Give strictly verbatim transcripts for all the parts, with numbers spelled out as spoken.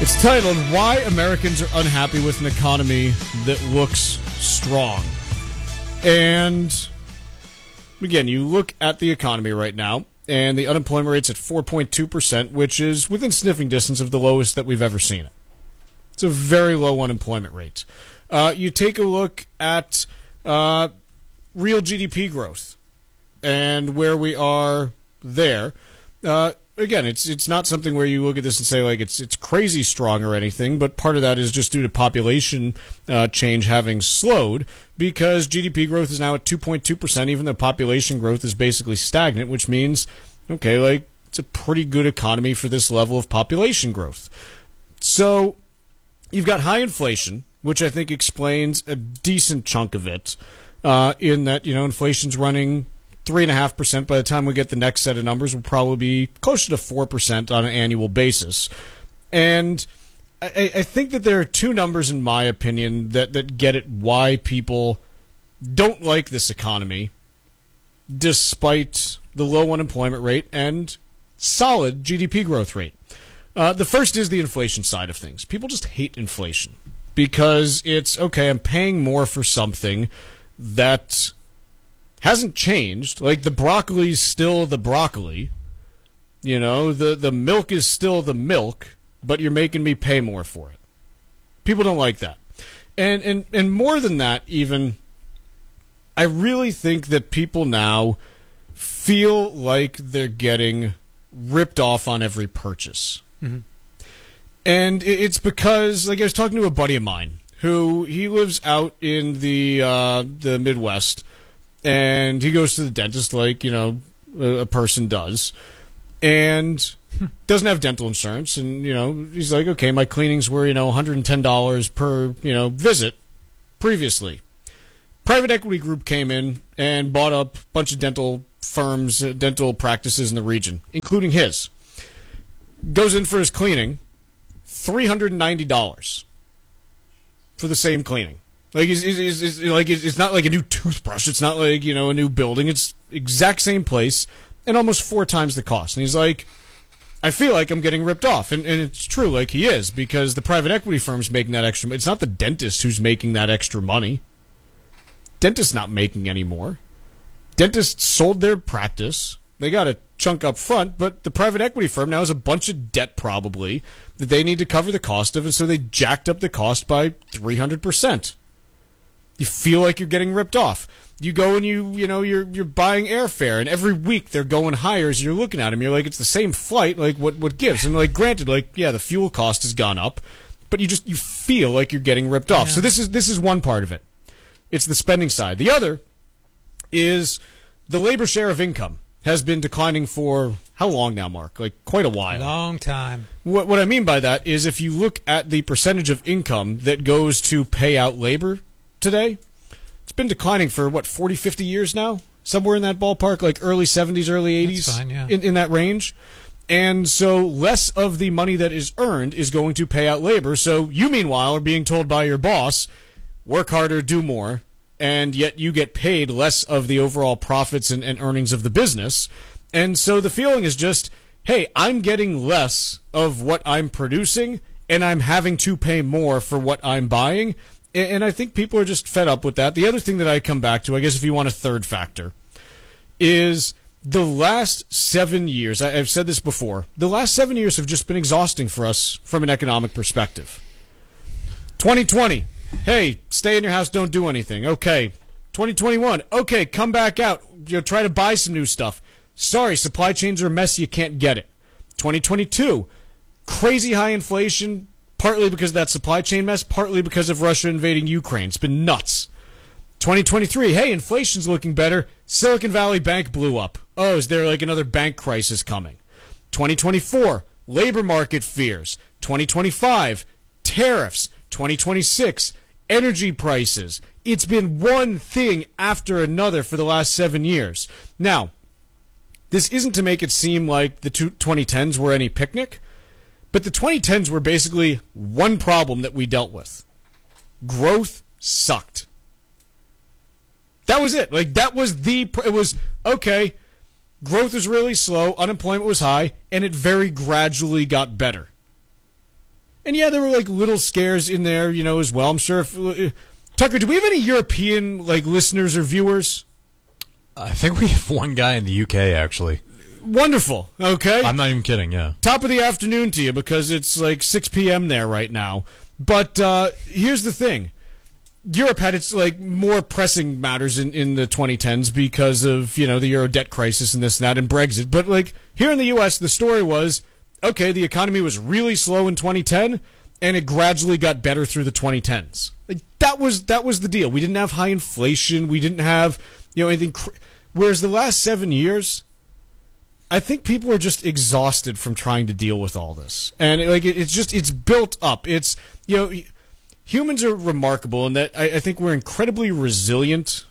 It's titled, Why Americans Are Unhappy with an Economy That Looks Strong. And again, you look at the economy right now, and the unemployment rate's at four point two percent, which is within sniffing distance of the lowest that we've ever seen it. It's a very low unemployment rate. Uh, you take a look at uh, real G D P growth and where we are there. Uh, again, it's it's not something where you look at this and say, like, it's it's crazy strong or anything, but part of that is just due to population uh, change having slowed, because G D P growth is now at two point two percent, even though population growth is basically stagnant, which means, okay, like, it's a pretty good economy for this level of population growth. So you've got high inflation, which I think explains a decent chunk of it, uh, in that, you know, inflation's running three point five percent. By the time we get the next set of numbers, we'll probably be closer to four percent on an annual basis. And I, I think that there are two numbers, in my opinion, that, that get at why people don't like this economy, despite the low unemployment rate and solid G D P growth rate. Uh, the first is the inflation side of things. People just hate inflation because it's, okay, I'm paying more for something that hasn't changed. Like, the broccoli's still the broccoli. You know, the, the milk is still the milk, but you're making me pay more for it. People don't like that. And, and, and more than that, even, I really think that people now feel like they're getting ripped off on every purchase. Mm-hmm. And it's because, like, I was talking to a buddy of mine who, he lives out in the uh, the Midwest, and he goes to the dentist like, you know, a, a person does, and doesn't have dental insurance. And, you know, he's like, okay, my cleanings were, you know, one hundred ten dollars per, you know, visit previously. Private equity group came in and bought up a bunch of dental firms, uh, dental practices in the region, including his. Goes in for his cleaning, three hundred ninety dollars for the same cleaning. Like, it's, it's, it's, like, it's not like a new toothbrush. It's not like, you know, a new building. It's exact same place and almost four times the cost. And he's like, I feel like I'm getting ripped off. And, and it's true, like, he is, because the private equity firm's making that extra money. It's not the dentist who's making that extra money. Dentist's not making any more. Dentists sold their practice. They got a chunk up front, but the private equity firm now has a bunch of debt probably that they need to cover the cost of, and so they jacked up the cost by three hundred percent. You feel like you're getting ripped off. You go and you, you know, you're you're buying airfare, and every week they're going higher as you're looking at them. You're like, it's the same flight, like, what, what gives? And, like, granted, like, yeah, the fuel cost has gone up, but you just, you feel like you're getting ripped off. Yeah. So this is this is one part of it. It's the spending side. The other is the labor share of income has been declining for how long now, Mark? Like, quite a while. Long time. What what I mean by that is, if you look at the percentage of income that goes to pay out labor today, it's been declining for, what, forty, fifty years now? Somewhere in that ballpark, like early seventies, early eighties? That's fine, yeah. in, in that range. And so less of the money that is earned is going to pay out labor. So you, meanwhile, are being told by your boss, work harder, do more, and yet you get paid less of the overall profits and, and earnings of the business. And so the feeling is just, hey, I'm getting less of what I'm producing, and I'm having to pay more for what I'm buying. And, and I think people are just fed up with that. The other thing that I come back to, I guess if you want a third factor, is the last seven years, I, I've said this before, the last seven years have just been exhausting for us from an economic perspective. twenty twenty. Hey, stay in your house, don't do anything. Okay. twenty twenty-one. Okay, come back out. You know, try to buy some new stuff. Sorry, supply chains are a mess, you can't get it. twenty twenty-two. Crazy high inflation, partly because of that supply chain mess, partly because of Russia invading Ukraine. It's been nuts. twenty twenty-three. Hey, inflation's looking better. Silicon Valley Bank blew up. Oh, is there like another bank crisis coming? twenty twenty-four. Labor market fears. twenty twenty-five. Tariffs. twenty twenty-six. Energy prices. It's been one thing after another for the last seven years. Now, this isn't to make it seem like the twenty tens were any picnic, but the twenty tens were basically one problem that we dealt with. Growth sucked. That was it. Like, that was the, it was, okay, growth was really slow, unemployment was high, and it very gradually got better. And yeah, there were like little scares in there, you know, as well. I'm sure if uh, Tucker, do we have any European like listeners or viewers? I think we have one guy in the U K, actually. Wonderful. Okay. I'm not even kidding, yeah. Top of the afternoon to you because it's like six p.m. there right now. But uh, here's the thing. Europe had its like more pressing matters in, in the twenty tens because of, you know, the Euro debt crisis and this and that and Brexit. But like here in the U S, the story was, okay, the economy was really slow in twenty ten, and it gradually got better through the twenty tens. Like, that was that was the deal. We didn't have high inflation. We didn't have, you know, anything. Cr- Whereas the last seven years, I think people are just exhausted from trying to deal with all this, and like it, it's just it's built up. It's, you know, humans are remarkable in that I, I think we're incredibly resilient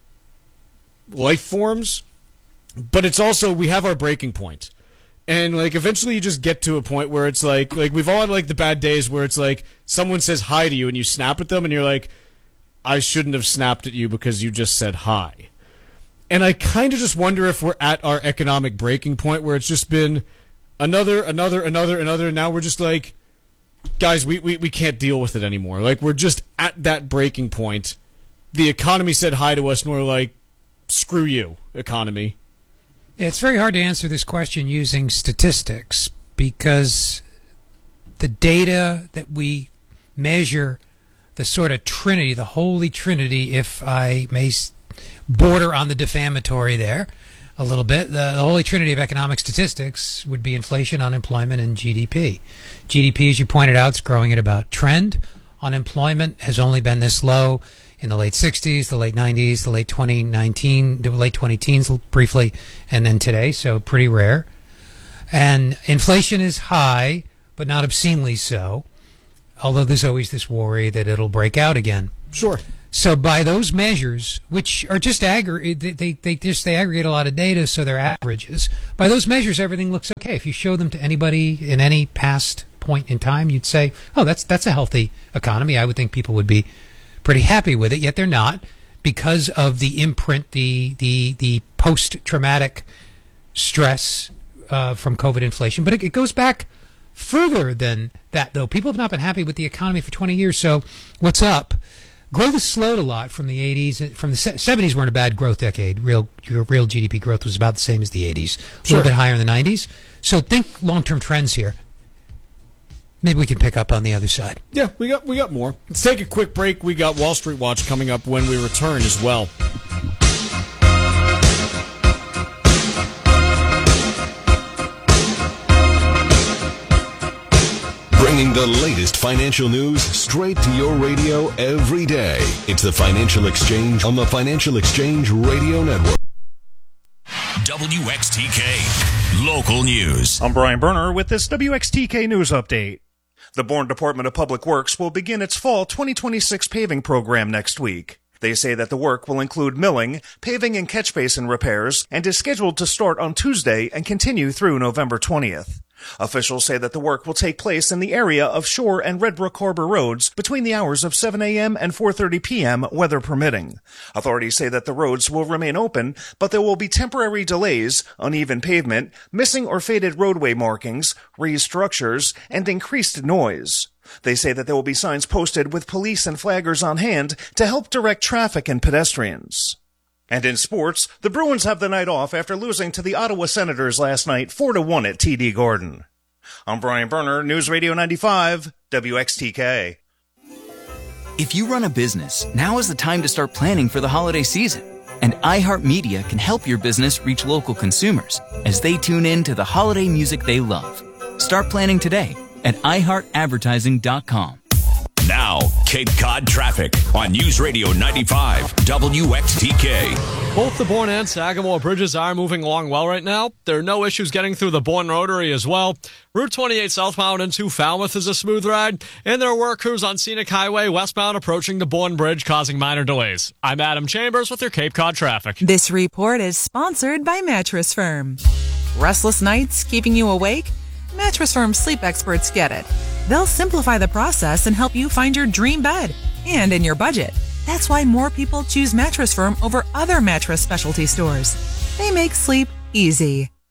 life forms, but it's also we have our breaking point. And like eventually you just get to a point where it's like like we've all had like the bad days where it's like someone says hi to you and you snap at them and you're like, I shouldn't have snapped at you because you just said hi. And I kind of just wonder if we're at our economic breaking point where it's just been another, another, another, another, and now we're just like, guys, we, we, we can't deal with it anymore. Like we're just at that breaking point. The economy said hi to us and we're like, screw you, economy. It's very hard to answer this question using statistics because the data that we measure, the sort of trinity, the holy trinity, if I may border on the defamatory there a little bit, the, the holy trinity of economic statistics would be inflation, unemployment, and G D P. G D P, as you pointed out, is growing at about trend. Unemployment has only been this low in the late sixties, the late nineties, the late twenty nineteen, the late twenty teens briefly, and then today, so pretty rare. And inflation is high, but not obscenely so, although there's always this worry that it'll break out again. Sure. So by those measures, which are just aggregate, they, they, they just they aggregate a lot of data, so they're averages. By those measures, everything looks okay. If you show them to anybody in any past point in time, you'd say, oh, that's that's a healthy economy. I would think people would be pretty happy with it, yet they're not because of the imprint, the the the post-traumatic stress uh, from COVID inflation. But it, it goes back further than that, though. People have not been happy with the economy for twenty years. So what's up? Growth has slowed a lot from the eighties. From the seventies weren't a bad growth decade. Real real G D P growth was about the same as the eighties. A Sure. little bit higher in the nineties. So think long-term trends here. Maybe we can pick up on the other side. Yeah, we got we got more. Let's take a quick break. We got Wall Street Watch coming up when we return as well. Bringing the latest financial news straight to your radio every day. It's the Financial Exchange on the Financial Exchange Radio Network. W X T K Local News. I'm Brian Berner with this W X T K News Update. The Bourne Department of Public Works will begin its fall twenty twenty-six paving program next week. They say that the work will include milling, paving and catch basin repairs, and is scheduled to start on Tuesday and continue through November twentieth. Officials say that the work will take place in the area of Shore and Red Brook Harbor roads between the hours of seven a.m. and four thirty p.m., weather permitting. Authorities say that the roads will remain open, but there will be temporary delays, uneven pavement, missing or faded roadway markings, raised structures, and increased noise. They say that there will be signs posted with police and flaggers on hand to help direct traffic and pedestrians. And in sports, the Bruins have the night off after losing to the Ottawa Senators last night four to one at T D Garden. I'm Brian Berner, News Radio ninety-five, W X T K. If you run a business, now is the time to start planning for the holiday season. And iHeartMedia can help your business reach local consumers as they tune in to the holiday music they love. Start planning today at i heart advertising dot com. Now, Cape Cod traffic on News Radio ninety-five, W X T K. Both the Bourne and Sagamore bridges are moving along well right now. There are no issues getting through the Bourne Rotary as well. Route twenty-eight southbound into Falmouth is a smooth ride, and there are work crews on Scenic Highway westbound approaching the Bourne Bridge, causing minor delays. I'm Adam Chambers with your Cape Cod traffic. This report is sponsored by Mattress Firm. Restless nights keeping you awake? Mattress Firm sleep experts get it. They'll simplify the process and help you find your dream bed, and in your budget. That's why more people choose Mattress Firm over other mattress specialty stores. They make sleep easy.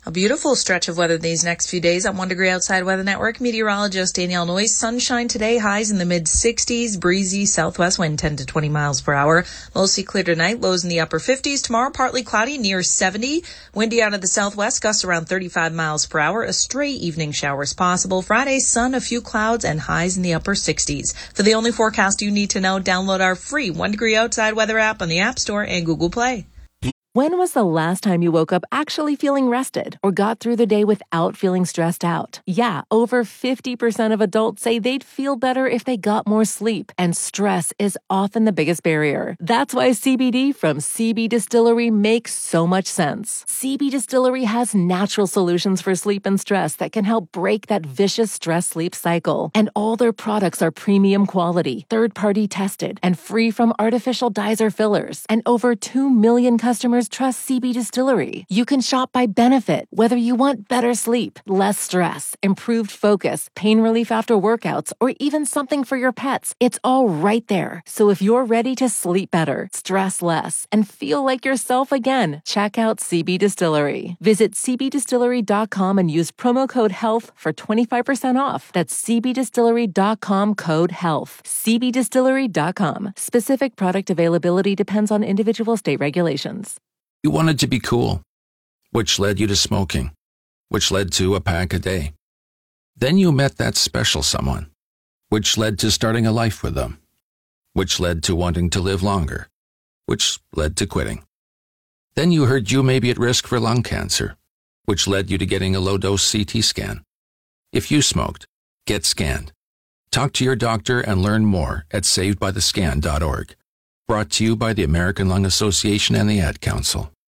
A beautiful stretch of weather these next few days on One Degree Outside Weather Network. Meteorologist Danielle Noyes. Sunshine today, highs in the mid sixties, breezy southwest wind ten to twenty miles per hour. Mostly clear tonight, lows in the upper fifties. Tomorrow, partly cloudy, near seventy. Windy out of the southwest, gusts around thirty-five miles per hour. A stray evening showers possible. Friday, sun, a few clouds, and highs in the upper sixties. For the only forecast you need to know, download our free One Degree Outside Weather app on the App Store and Google Play. When was the last time you woke up actually feeling rested or got through the day without feeling stressed out? Yeah, over fifty percent of adults say they'd feel better if they got more sleep, and stress is often the biggest barrier. That's why C B D from C B Distillery makes so much sense. C B Distillery has natural solutions for sleep and stress that can help break that vicious stress-sleep cycle. And all their products are premium quality, third-party tested, and free from artificial dyes or fillers. And over two million customers trust C B Distillery. You can shop by benefit, whether you want better sleep, less stress, improved focus, pain relief after workouts, or even something for your pets. It's all right there. So if you're ready to sleep better, stress less, and feel like yourself again, check out C B Distillery. Visit c b distillery dot com and use promo code HEALTH for twenty-five percent off. That's c b distillery dot com code HEALTH. c b distillery dot com. Specific product availability depends on individual state regulations. You wanted to be cool, which led you to smoking, which led to a pack a day. Then you met that special someone, which led to starting a life with them, which led to wanting to live longer, which led to quitting. Then you heard you may be at risk for lung cancer, which led you to getting a low-dose C T scan. If you smoked, get scanned. Talk to your doctor and learn more at saved by the scan dot org. Brought to you by the American Lung Association and the Ad Council.